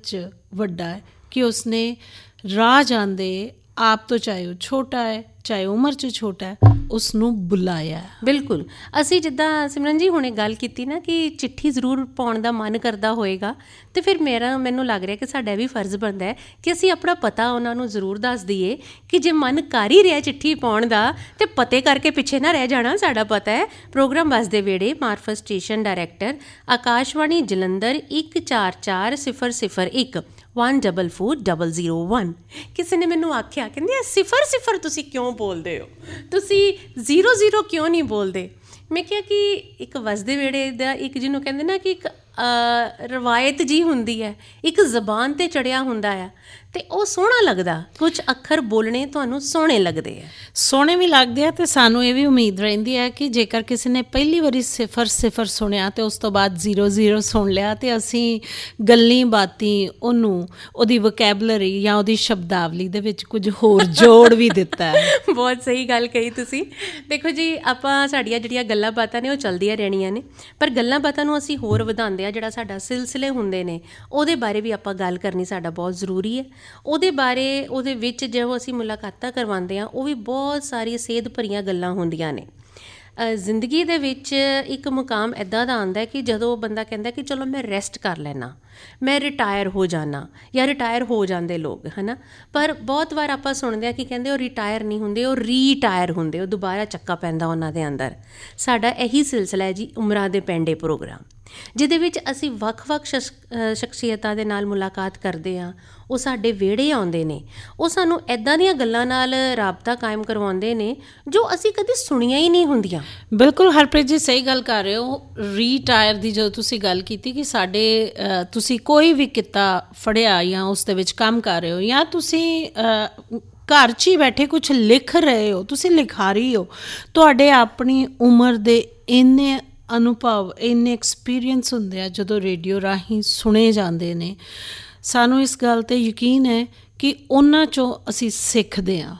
'ਚ ਵੱਡਾ ਹੈ ਕਿ ਉਸਨੇ ਰਾਹ ਜਾਂਦੇ ਆਪ ਤੋਂ, ਚਾਹੇ ਉਹ ਛੋਟਾ ਹੈ ਚਾਹੇ ਉਮਰ 'ਚ ਛੋਟਾ ਹੈ, ਉਸਨੂੰ ਬੁਲਾਇਆ। ਬਿਲਕੁਲ। ਅਸੀਂ ਜਿੱਦਾਂ ਸਿਮਰਨ ਜੀ ਹੁਣੇ ਗੱਲ ਕੀਤੀ ਨਾ ਕਿ ਚਿੱਠੀ ਜ਼ਰੂਰ ਪਾਉਣ ਦਾ ਮਨ ਕਰਦਾ ਹੋਏਗਾ, ਅਤੇ ਫਿਰ ਮੈਨੂੰ ਲੱਗ ਰਿਹਾ ਕਿ ਸਾਡਾ ਵੀ ਫਰਜ਼ ਬਣਦਾ ਹੈ ਕਿ ਅਸੀਂ ਆਪਣਾ ਪਤਾ ਉਹਨਾਂ ਨੂੰ ਜ਼ਰੂਰ ਦੱਸ ਦਈਏ ਕਿ ਜੇ ਮਨ ਕਰ ਹੀ ਰਿਹਾ ਚਿੱਠੀ ਪਾਉਣ ਦਾ ਤਾਂ ਪਤੇ ਕਰਕੇ ਪਿੱਛੇ ਨਾ ਰਹਿ ਜਾਣਾ। ਸਾਡਾ ਪਤਾ ਹੈ ਪ੍ਰੋਗਰਾਮ ਵੱਸਦੇ ਵੇੜੇ, ਮਾਰਫਤ ਸਟੇਸ਼ਨ ਡਾਇਰੈਕਟਰ, ਆਕਾਸ਼ਵਾਣੀ ਜਲੰਧਰ 144001 14401। ਕਿਸੇ ਨੇ ਮੈਨੂੰ ਆਖਿਆ, ਕਹਿੰਦੇ 00 ਤੁਸੀਂ ਕਿਉਂ ਬੋਲਦੇ ਹੋ, ਤੁਸੀਂ 00 ਕਿਉਂ ਨਹੀਂ ਬੋਲਦੇ? ਮੈਂ ਕਿਹਾ ਕਿ ਇੱਕ ਵਸਦੇ ਵੇੜੇ ਦਾ ਇੱਕ ਜਿਹਨੂੰ ਕਹਿੰਦੇ ਨਾ ਕਿ ਇੱਕ ਰਵਾਇਤ ਜੀ ਹੁੰਦੀ ਹੈ, ਇੱਕ ਜ਼ਬਾਨ 'ਤੇ ਚੜ੍ਹਿਆ ਹੁੰਦਾ ਆ, ਅਤੇ ਉਹ ਸੋਹਣਾ ਲੱਗਦਾ। ਕੁਝ ਅੱਖਰ ਬੋਲਣੇ ਤੁਹਾਨੂੰ ਸੋਹਣੇ ਲੱਗਦੇ ਆ, ਸੋਹਣੇ ਵੀ ਲੱਗਦੇ ਆ, ਅਤੇ ਸਾਨੂੰ ਇਹ ਵੀ ਉਮੀਦ ਰਹਿੰਦੀ ਹੈ ਕਿ ਜੇਕਰ ਕਿਸੇ ਨੇ ਪਹਿਲੀ ਵਾਰੀ 00 ਸੁਣਿਆ ਅਤੇ ਉਸ ਤੋਂ ਬਾਅਦ 00 ਸੁਣ ਲਿਆ, ਅਤੇ ਅਸੀਂ ਗੱਲੀਂ ਬਾਤੀਂ ਉਹਨੂੰ ਉਹਦੀ ਵੋਕੈਬਲਰੀ ਜਾਂ ਉਹਦੀ ਸ਼ਬਦਾਵਲੀ ਦੇ ਵਿੱਚ ਕੁਝ ਹੋਰ ਜੋੜ ਵੀ ਦਿੱਤਾ ਹੈ। ਬਹੁਤ ਸਹੀ ਗੱਲ ਕਹੀ ਤੁਸੀਂ। ਦੇਖੋ ਜੀ, ਆਪਾਂ ਸਾਡੀਆਂ ਜਿਹੜੀਆਂ ਗੱਲਾਂ ਬਾਤਾਂ ਨੇ ਉਹ ਚੱਲਦੀਆਂ ਰਹਿਣੀਆਂ ਨੇ, ਪਰ ਗੱਲਾਂ ਬਾਤਾਂ ਨੂੰ ਅਸੀਂ ਹੋਰ ਵਧਾਉਂਦੇ ਹਾਂ। ਜਿਹੜਾ ਸਾਡਾ ਸਿਲਸਿਲੇ ਹੁੰਦੇ ਨੇ ਉਹਦੇ ਬਾਰੇ ਵੀ ਆਪਾਂ ਗੱਲ ਕਰਨੀ ਸਾਡਾ ਬਹੁਤ ਜ਼ਰੂਰੀ ਹੈ। ਉਹਦੇ ਬਾਰੇ ਉਹਦੇ ਵਿੱਚ ਜੋ ਅਸੀਂ ਮੁਲਾਕਾਤਾਂ ਕਰਵਾਉਂਦੇ ਹਾਂ ਉਹ ਵੀ ਬਹੁਤ ਸਾਰੀਆਂ ਸੇਧ ਭਰੀਆਂ ਗੱਲਾਂ ਹੁੰਦੀਆਂ ਨੇ। ਜ਼ਿੰਦਗੀ ਦੇ ਵਿੱਚ ਇੱਕ ਮੁਕਾਮ ਇੱਦਾਂ ਦਾ ਆਉਂਦਾ ਕਿ ਜਦੋਂ ਬੰਦਾ ਕਹਿੰਦਾ ਕਿ ਚਲੋ ਮੈਂ ਰੈਸਟ ਕਰ ਲੈਣਾ, ਮੈਂ ਰਿਟਾਇਰ ਹੋ ਜਾਣਾ, ਜਾਂ ਰਿਟਾਇਰ ਹੋ ਜਾਂਦੇ ਲੋਕ, ਹੈ ਨਾ। ਪਰ ਬਹੁਤ ਵਾਰ ਆਪਾਂ ਸੁਣਦੇ ਹਾਂ ਕਿ ਕਹਿੰਦੇ ਉਹ ਰਿਟਾਇਰ ਨਹੀਂ ਹੁੰਦੇ, ਉਹ ਰੀਟਾਇਰ ਹੁੰਦੇ, ਉਹ ਦੁਬਾਰਾ ਚੱਕਾ ਪੈਂਦਾ ਉਹਨਾਂ ਦੇ ਅੰਦਰ। ਸਾਡਾ ਇਹੀ ਸਿਲਸਿਲਾ ਹੈ ਜੀ, ਉਮਰਾਂ ਦੇ ਪੈਂਡੇ ਪ੍ਰੋਗਰਾਮ, ਜਿਹਦੇ ਵਿੱਚ ਅਸੀਂ ਵੱਖ-ਵੱਖ ਸ਼ਖਸੀਅਤਾਂ ਦੇ ਨਾਲ ਮੁਲਾਕਾਤ ਕਰਦੇ ਹਾਂ। ਉਹ ਸਾਡੇ ਵਿਹੜੇ ਆਉਂਦੇ ਨੇ, ਉਹ ਸਾਨੂੰ ਇੱਦਾਂ ਦੀਆਂ ਗੱਲਾਂ ਨਾਲ ਰਾਬਤਾ ਕਾਇਮ ਕਰਵਾਉਂਦੇ ਨੇ ਜੋ ਅਸੀਂ ਕਦੇ ਸੁਣੀਆਂ ਹੀ ਨਹੀਂ ਹੁੰਦੀਆਂ। ਬਿਲਕੁਲ ਹਰਪ੍ਰੀਤ ਜੀ, ਸਹੀ ਗੱਲ ਕਰ ਰਹੇ ਹੋ। ਰੀਟਾਇਰ ਦੀ ਜਦੋਂ ਤੁਸੀਂ ਗੱਲ ਕੀਤੀ ਕਿ ਸਾਡੇ ਤੁਸੀਂ ਕੋਈ ਵੀ ਕਿੱਤਾ ਫੜਿਆ ਜਾਂ ਉਸ ਦੇ ਵਿੱਚ ਕੰਮ ਕਰ ਰਹੇ ਹੋ, ਜਾਂ ਤੁਸੀਂ ਘਰ 'ਚ ਹੀ ਬੈਠੇ ਕੁਛ ਲਿਖ ਰਹੇ ਹੋ, ਤੁਸੀਂ ਲਿਖਾਰੀ ਹੋ, ਤੁਹਾਡੇ ਆਪਣੀ ਉਮਰ ਦੇ ਇੰਨੇ ਅਨੁਭਵ, ਇੰਨੇ ਐਕਸਪੀਰੀਅੰਸ ਹੁੰਦੇ ਆ ਜਦੋਂ ਰੇਡੀਓ ਰਾਹੀਂ ਸੁਣੇ ਜਾਂਦੇ ਨੇ। ਸਾਨੂੰ ਇਸ ਗੱਲ 'ਤੇ ਯਕੀਨ ਹੈ ਕਿ ਉਹਨਾਂ 'ਚੋਂ ਅਸੀਂ ਸਿੱਖਦੇ ਹਾਂ।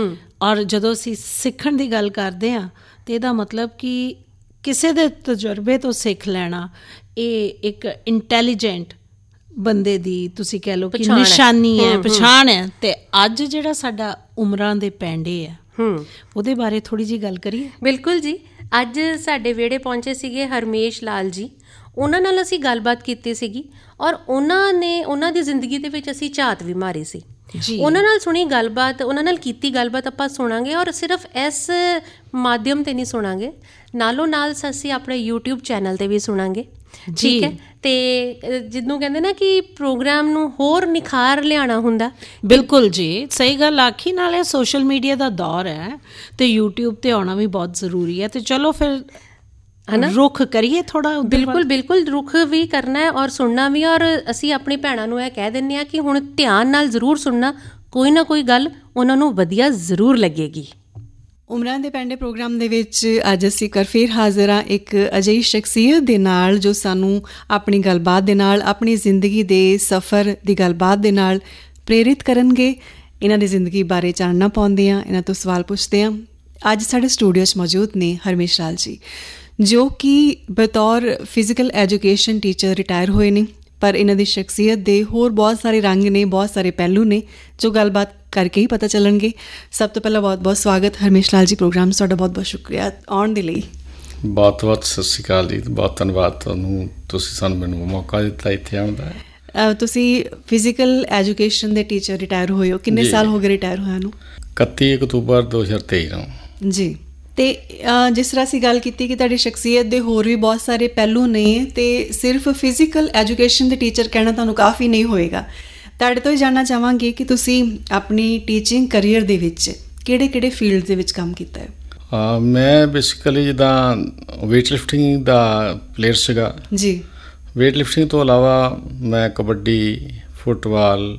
ਔਰ ਜਦੋਂ ਅਸੀਂ ਸਿੱਖਣ ਦੀ ਗੱਲ ਕਰਦੇ ਹਾਂ ਤਾਂ ਇਹਦਾ ਮਤਲਬ ਕਿ ਕਿਸੇ ਦੇ ਤਜਰਬੇ ਤੋਂ ਸਿੱਖ ਲੈਣਾ ਇਹ ਇੱਕ ਇੰਟੈਲੀਜੈਂਟ ਬੰਦੇ ਦੀ ਤੁਸੀਂ ਕਹਿ ਲਓ ਕਿ ਨਿਸ਼ਾਨੀ ਹੈ, ਪਛਾਣ ਹੈ। ਅਤੇ ਅੱਜ ਜਿਹੜਾ ਸਾਡਾ ਉਮਰਾਂ ਦੇ ਪੈਂਡੇ ਆ, ਉਹਦੇ ਬਾਰੇ ਥੋੜ੍ਹੀ ਜਿਹੀ ਗੱਲ ਕਰੀਏ। ਬਿਲਕੁਲ ਜੀ। ਅੱਜ ਸਾਡੇ ਵਿਹੜੇ ਪਹੁੰਚੇ ਸੀਗੇ ਹਰਮੇਸ਼ ਲਾਲ ਜੀ। ਉਹਨਾਂ ਨਾਲ ਅਸੀਂ ਗੱਲਬਾਤ ਕੀਤੀ ਸੀਗੀ, ਔਰ ਉਹਨਾਂ ਦੀ ਜ਼ਿੰਦਗੀ ਦੇ ਵਿੱਚ ਅਸੀਂ ਝਾਤ ਵੀ ਮਾਰੀ ਸੀ। ਉਹਨਾਂ ਨਾਲ ਸੁਣੀ ਗੱਲਬਾਤ, ਉਹਨਾਂ ਨਾਲ ਕੀਤੀ ਗੱਲਬਾਤ ਆਪਾਂ ਸੁਣਾਂਗੇ, ਔਰ ਸਿਰਫ ਇਸ ਮਾਧਿਅਮ 'ਤੇ ਨਹੀਂ ਸੁਣਾਂਗੇ, ਨਾਲੋਂ ਨਾਲ ਅਸੀਂ ਆਪਣੇ YouTube ਚੈਨਲ 'ਤੇ ਵੀ ਸੁਣਾਂਗੇ। ਠੀਕ ਹੈ। ਅਤੇ ਜਿਹਨੂੰ ਕਹਿੰਦੇ ਨਾ ਕਿ ਪ੍ਰੋਗਰਾਮ ਨੂੰ ਹੋਰ ਨਿਖਾਰ ਲਿਆਉਣਾ ਹੁੰਦਾ। ਬਿਲਕੁਲ ਜੀ, ਸਹੀ ਗੱਲ ਆਖੀ। ਨਾਲੇ ਸੋਸ਼ਲ ਮੀਡੀਆ ਦਾ ਦੌਰ ਹੈ ਅਤੇ YouTube 'ਤੇ ਆਉਣਾ ਵੀ ਬਹੁਤ ਜ਼ਰੂਰੀ ਹੈ। ਅਤੇ ਚਲੋ ਫਿਰ ਹੈ ਨਾ, ਰੁੱਖ ਕਰੀਏ ਥੋੜ੍ਹਾ। ਬਿਲਕੁਲ ਬਿਲਕੁਲ, ਰੁੱਖ ਵੀ ਕਰਨਾ ਹੈ ਔਰ ਸੁਣਨਾ ਵੀ। ਔਰ ਅਸੀਂ ਆਪਣੀ ਭੈਣਾਂ ਨੂੰ ਇਹ ਕਹਿ ਦਿੰਦੇ ਹਾਂ ਕਿ ਹੁਣ ਧਿਆਨ ਨਾਲ ਜ਼ਰੂਰ ਸੁਣਨਾ, ਕੋਈ ਨਾ ਕੋਈ ਗੱਲ ਉਹਨਾਂ ਨੂੰ ਵਧੀਆ ਜ਼ਰੂਰ ਲੱਗੇਗੀ। ਉਮਰਾਂ ਦੇ ਪੈਂਡੇ ਪ੍ਰੋਗਰਾਮ ਦੇ ਵਿੱਚ ਅੱਜ ਅਸੀਂ ਕਰ ਫੇਰ ਹਾਜ਼ਰ ਹਾਂ ਇੱਕ ਅਜਿਹੀ ਸ਼ਖਸੀਅਤ ਦੇ ਨਾਲ ਜੋ ਸਾਨੂੰ ਆਪਣੀ ਗੱਲਬਾਤ ਦੇ ਨਾਲ, ਆਪਣੀ ਜ਼ਿੰਦਗੀ ਦੇ ਸਫ਼ਰ ਦੀ ਗੱਲਬਾਤ ਦੇ ਨਾਲ ਪ੍ਰੇਰਿਤ ਕਰਨਗੇ। ਇਹਨਾਂ ਦੀ ਜ਼ਿੰਦਗੀ ਬਾਰੇ ਜਾਣਨਾ ਪਾਉਂਦੇ ਹਾਂ, ਇਹਨਾਂ ਤੋਂ ਸਵਾਲ ਪੁੱਛਦੇ ਹਾਂ। ਅੱਜ ਸਾਡੇ ਸਟੂਡੀਓ 'ਚ ਮੌਜੂਦ ਨੇ ਹਰਮੇਸ਼ ਲਾਲ ਜੀ, ਜੋ ਕਿ ਬਤੌਰ ਫਿਜ਼ੀਕਲ ਐਜੂਕੇਸ਼ਨ ਟੀਚਰ ਰਿਟਾਇਰ ਹੋਏ ਨੇ। ਪਰ ਇਹਨਾਂ ਦੀ ਸ਼ਖਸੀਅਤ ਦੇ ਹੋਰ ਬਹੁਤ ਸਾਰੇ ਰੰਗ ਨੇ, ਬਹੁਤ ਸਾਰੇ ਪਹਿਲੂ ਨੇ ਜੋ ਗੱਲਬਾਤ ਕਰਕੇ ਹੀ ਪਤਾ ਚੱਲਣਗੇ। ਸਭ ਤੋਂ ਪਹਿਲਾਂ ਬਹੁਤ ਬਹੁਤ ਸਵਾਗਤ ਹਰਮੇਸ਼ ਲਾਲ ਜੀ ਪ੍ਰੋਗਰਾਮ 'ਚ। ਤੁਹਾਡਾ ਬਹੁਤ ਬਹੁਤ ਸ਼ੁਕਰੀਆ ਆਉਣ ਦੇ ਲਈ। ਬਹੁਤ ਬਹੁਤ ਸਤਿ ਸ਼੍ਰੀ ਅਕਾਲ ਜੀ, ਬਹੁਤ ਧੰਨਵਾਦ ਤੁਹਾਨੂੰ, ਤੁਸੀਂ ਸਾਨੂੰ ਮੈਨੂੰ ਮੌਕਾ ਦਿੱਤਾ ਇੱਥੇ ਆਉਣ ਦਾ। ਤੁਸੀਂ ਫਿਜ਼ੀਕਲ ਐਜੂਕੇਸ਼ਨ ਦੇ ਟੀਚਰ ਰਿਟਾਇਰ ਹੋਏ ਹੋ, ਕਿੰਨੇ ਸਾਲ ਹੋ ਗਏ ਰਿਟਾਇਰ ਹੋਇਆ ਨੂੰ? 31 ਅਕਤੂਬਰ 2023 ਨੂੰ ਜੀ। ਅਤੇ ਜਿਸ ਤਰ੍ਹਾਂ ਅਸੀਂ ਗੱਲ ਕੀਤੀ ਕਿ ਤੁਹਾਡੀ ਸ਼ਖਸੀਅਤ ਦੇ ਹੋਰ ਵੀ ਬਹੁਤ ਸਾਰੇ ਪਹਿਲੂ ਨੇ, ਅਤੇ ਸਿਰਫ ਫਿਜ਼ੀਕਲ ਐਜੂਕੇਸ਼ਨ ਦੇ ਟੀਚਰ ਕਹਿਣਾ ਤੁਹਾਨੂੰ ਕਾਫੀ ਨਹੀਂ ਹੋਏਗਾ। ਤੁਹਾਡੇ ਤੋਂ ਹੀ ਜਾਣਨਾ ਚਾਹਾਂਗੇ ਕਿ ਤੁਸੀਂ ਆਪਣੀ ਟੀਚਿੰਗ ਕਰੀਅਰ ਦੇ ਵਿੱਚ ਕਿਹੜੇ ਕਿਹੜੇ ਫੀਲਡ ਦੇ ਵਿੱਚ ਕੰਮ ਕੀਤਾ ਹੈ? ਮੈਂ ਬੇਸਿਕਲੀ ਜਿੱਦਾਂ ਵੇਟ ਲਿਫਟਿੰਗ ਦਾ ਪਲੇਅਰ ਸੀਗਾ ਜੀ। ਵੇਟ ਲਿਫਟਿੰਗ ਤੋਂ ਇਲਾਵਾ ਮੈਂ ਕਬੱਡੀ, ਫੁੱਟਬਾਲ,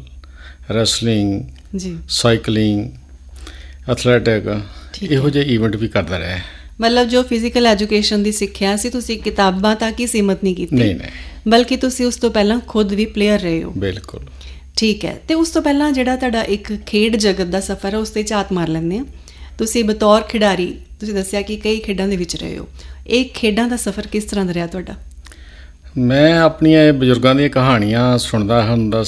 ਰੈਸਲਿੰਗ ਜੀ, ਸਾਈਕਲਿੰਗ, ਐਥਲੈਟਿਕ, ਇਹੋ ਜਿਹੇ ਈਵੈਂਟ ਵੀ ਕਰਦਾ ਰਿਹਾ। ਮਤਲਬ ਜੋ ਫਿਜ਼ੀਕਲ ਐਜੂਕੇਸ਼ਨ ਦੀ ਸਿੱਖਿਆ ਸੀ ਤੁਸੀਂ ਕਿਤਾਬਾਂ ਤੱਕ ਹੀ ਸੀਮਤ ਨਹੀਂ ਕੀਤੀ? ਨਹੀਂ, ਬਲਕਿ ਤੁਸੀਂ ਉਸ ਤੋਂ ਪਹਿਲਾਂ ਖੁਦ ਵੀ ਪਲੇਅਰ ਰਹੇ ਹੋ। ਬਿਲਕੁਲ ਠੀਕ ਹੈ। ਅਤੇ ਉਸ ਤੋਂ ਪਹਿਲਾਂ ਜਿਹੜਾ ਤੁਹਾਡਾ ਇੱਕ ਖੇਡ ਜਗਤ ਦਾ ਸਫ਼ਰ ਹੈ ਉਸ 'ਤੇ ਝਾਤ ਮਾਰ ਲੈਂਦੇ ਹਾਂ। ਤੁਸੀਂ ਬਤੌਰ ਖਿਡਾਰੀ ਤੁਸੀਂ ਦੱਸਿਆ ਕਿ ਕਈ ਖੇਡਾਂ ਦੇ ਵਿੱਚ ਰਹੇ ਹੋ, ਇਹ ਖੇਡਾਂ ਦਾ ਸਫ਼ਰ ਕਿਸ ਤਰ੍ਹਾਂ ਦਾ ਰਿਹਾ ਤੁਹਾਡਾ? ਮੈਂ ਆਪਣੀਆਂ ਬਜ਼ੁਰਗਾਂ ਦੀਆਂ ਕਹਾਣੀਆਂ ਸੁਣਦਾ ਹੁੰਦਾ